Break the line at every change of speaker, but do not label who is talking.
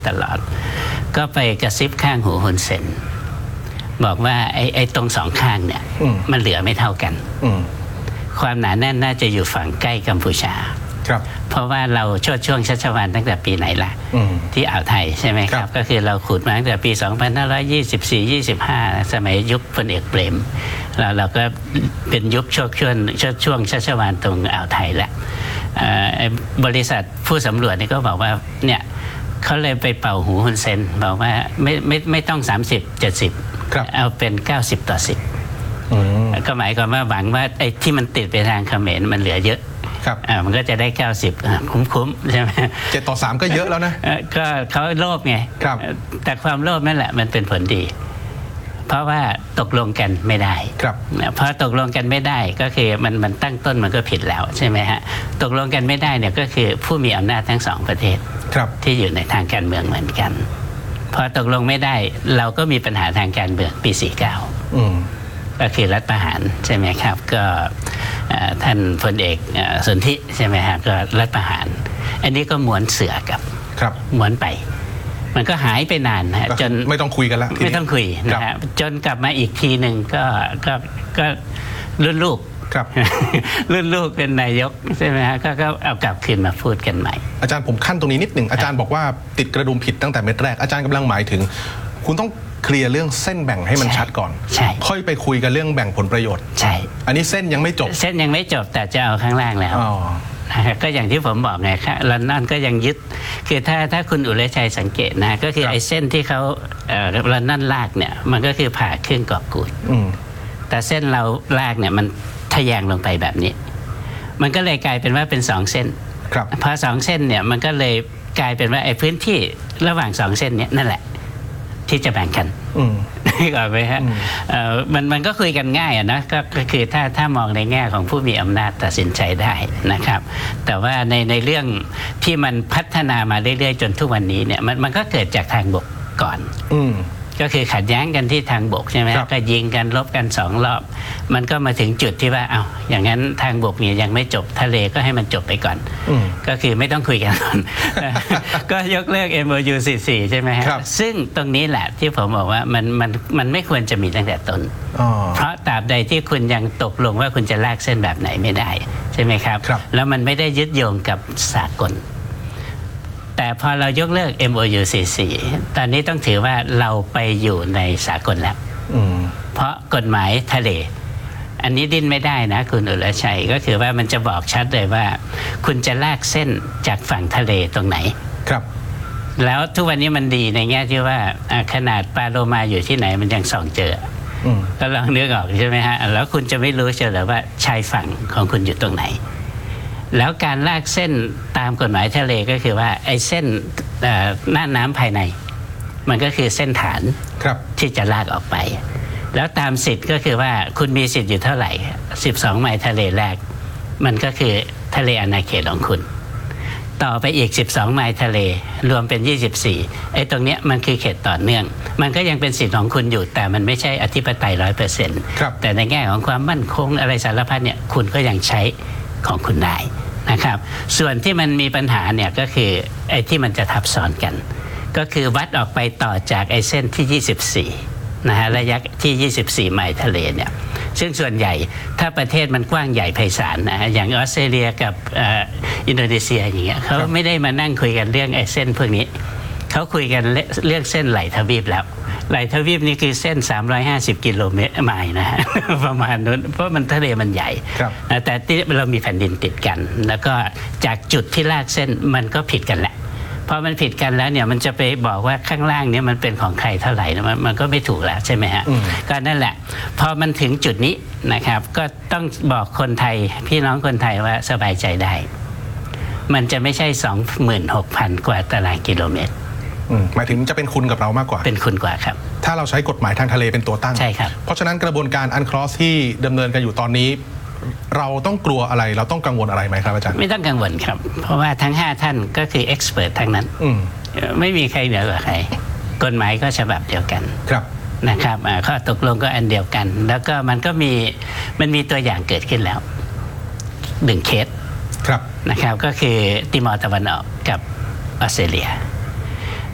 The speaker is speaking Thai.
ตลอดก็ไปกระซิบข้างหูฮุนเซนบอกว่าไอ้ตรงสองข้างเนี่ยมันเหลือไม่เท่ากันความหนาแน่นน่าจะอยู่ฝั่งใกล้กัมพูชาเพราะว่าเราโชดช่วงชัชวาลตั้งแต่ปีไหนล่ะที่อ่าวไทยใช่ไหมครับก็คือเราขุดมาตั้งแต่ปี 2524-25 สมัยยุคพลเอกเปรมเราก็เป็นยุคโชดช่วงชัชวาลตรงอ่าวไทยแหละบริษัทผู้สำรวจนี่ก็บอกว่าเนี่ยเขาเลยไปเป่าหูฮุนเซนบอกว่าไม่ต้อง30-70เอาเป็น90-10ก็หมายความว่าหวังว่าไอ้ที่มันติดไปทางเขมรมันเหลือเยอะมันก็จะได้90คุ้มใช่ไหม
7-3ก็เยอะแล้วนะ
ก็เขาโลภไงแต่ความโลภนั่นแหละมันเป็นผลดีเพราะว่าตกลงกันไม่ได้เพราะตกลงกันไม่ได้ก็คือมันตั้งต้นมันก็ผิดแล้วใช่ไหมฮะตกลงกันไม่ได้เนี่ยก็คือผู้มีอำนาจทั้งสองประเทศที่อยู่ในทางการเมืองเหมือนกันพอตกลงไม่ได้เราก็มีปัญหาทางการเมืองปี49ก็คือรัฐประหารใช่ไหมครับก็ท่านพลเอกสนธิใช่ไหมฮะก็รัฐประหารอันนี้ก็ม้วนเสือกับม้วนไปมันก็หายไปนานนะจน
ไม่ต้องคุยกันแล้ว
ไม่ต้องคุยนะฮะจนกลับมาอีกทีหนึ่งก็รุ่นลูกรุ่นลูกเป็นนายกใช่ไหมฮะก็เอากลับคืนมาพูดกันใหม่
อาจารย์ผมขั้นตรงนี้นิดหนึ่งอาจารย์บอกว่าติดกระดุมผิดตั้งแต่เม็ดแรกอาจารย์กำลังหมายถึงคุณต้องเคลียร์เรื่องเส้นแบ่งให้มันชัดก่อนค่อยไปคุยกันเรื่องแบ่งผลประโยชน์
ใช่
อันนี้เส้นยังไม่จบ
เส้นยังไม่จบแต่จะเอาข้างล่างแล้วก็อย่างที่ผมบอกไงครับลอนดอนก็ยังยึดคือถ้าคุณอุไรชัยสังเกตนะก็คือไอ้เส้นที่เขาลอนดอนลากเนี่ยมันก็คือผ่าครึ่งกอบกูดแต่เส้นเราลากเนี่ยมันทะแยงลงไปแบบนี้มันก็เลยกลายเป็นว่าเป็น2เส้นพอ2เส้นเนี่ยมันก็เลยกลายเป็นว่าไอ้พื้นที่ระหว่าง2เส้นเนี่ยนั่นแหละที่จะแบ่งกันก็ไปฮะมันก็คุยกันง่ายนะก็คือถ้ามองในแง่ของผู้มีอำนาจตัดสินใจได้นะครับแต่ว่าในเรื่องที่มันพัฒนามาเรื่อยๆจนทุกวันนี้เนี่ยมันก็เกิดจากทางบกก่อนก็คือขัดแย้งกันที่ทางบกใช่ไหมก็ยิงกันลบกัน2 รอบมันก็มาถึงจุดที่ว่าเอาอย่างนั้นทางบกเนี่ยยังไม่จบทะเลก็ให้มันจบไปก่อนก็คือไม่ต้องคุยกันก่อนก็ยกเลิก MOU 44ใช่ไหมฮะซึ่งตรงนี้แหละที่ผมบอกว่ามันไม่ควรจะมีตั้งแต่ต้นเพราะตราบใดที่คุณยังตกลงว่าคุณจะลากเส้นแบบไหนไม่ได้ใช่ไหมครับแล้วมันไม่ได้ยึดโยงกับสากลแต่พอเรายกเลิก MOU 44ตอนนี้ต้องถือว่าเราไปอยู่ในสากลแล้วเพราะกฎหมายทะเลอันนี้ดิ้นไม่ได้นะคุณอุไรชัยก็คือว่ามันจะบอกชัดเลยว่าคุณจะลากเส้นจากฝั่งทะเลตรงไหนแล้วทุกวันนี้มันดีในแง่ที่ว่าขนาดปลาโลมาอยู่ที่ไหนมันยังส่องเจอก็ลองนึกออกใช่ไหมฮะแล้วคุณจะไม่รู้เฉยๆว่าชายฝั่งของคุณอยู่ตรงไหนแล้วการลากเส้นตามกฎหมายทะเลก็คือว่าไอ้เส้นหน้าน้ำภายในมันก็คือเส้นฐานที่จะลากออกไปแล้วตามสิทธิ์ก็คือว่าคุณมีสิทธิ์อยู่เท่าไหร่12 ไมล์ทะเลแรกมันก็คือทะเลอาณาเขตของคุณต่อไปอีก12 ไมล์ทะเลรวมเป็น24ไอ้ตรงเนี้ยมันคือเขตต่อเนื่องมันก็ยังเป็นสิทธิ์ของคุณอยู่แต่มันไม่ใช่อธิปไตย 100% แต่ในแง่ของความมั่นคงอะไรสารพัดเนี่ยคุณก็ยังใช้ของคุณได้นะครับส่วนที่มันมีปัญหาเนี่ยก็คือไอ้ที่มันจะทับซ้อนกันก็คือวัดออกไปต่อจากไอ้เส้นที่24นะฮะระยะที่24 ไมล์ทะเลเนี่ยซึ่งส่วนใหญ่ถ้าประเทศมันกว้างใหญ่ไพศาลนะอย่างออสเตรเลียกับอินโดนีเซียอย่างเงี้ยเขาไม่ได้มานั่งคุยกันเรื่องไอ้เส้นพวกนี้เขาคุยกันเรื่องเส้นไหลทวีปแล้วไหลทวีปนี่คือเส้น350 กิโลเมตรไมล์นะฮะประมาณนั้นเพราะมันทะเลมันใหญ่แต่ที่เรามีแผ่นดินติดกันแล้วก็จากจุดที่ลากเส้นมันก็ผิดกันแหละพอมันผิดกันแล้วเนี่ยมันจะไปบอกว่าข้างล่างเนี่ยมันเป็นของใครเท่าไหร่มันก็ไม่ถูกแล้วใช่ไหมฮะก็นั่นแหละพอมันถึงจุดนี้นะครับก็ต้องบอกคนไทยพี่น้องคนไทยว่าสบายใจได้มันจะไม่ใช่ 26,000 กว่าตารางกิโลเมตร
หมายถึงจะเป็นคุณกับเรามากกว่า
เป็นคุณกว่าครับ
ถ้าเราใช้กฎหมายทางทะเลเป็นตัวตั้ง
ใช่ครับ
เพราะฉะนั้นกระบวนการอันครอสที่ดำเนินกันอยู่ตอนนี้เราต้องกลัวอะไรเราต้องกังวลอะไรไหมครับอาจารย์
ไม่ต้องกังวลครับเพราะว่าทั้ง5ท่านก็คือเอ็กซ์เพรสทั้งนั้นไม่มีใครเหนือกว่าใครกฎหมายก็ฉบับเดียวกันนะครับข้อตกลงก็อันเดียวกันแล้วก็มันมีตัวอย่างเกิดขึ้นแล้ว1 เคสนะครับก็คือติมอร์ตะวันออกกับออสเตรเลีย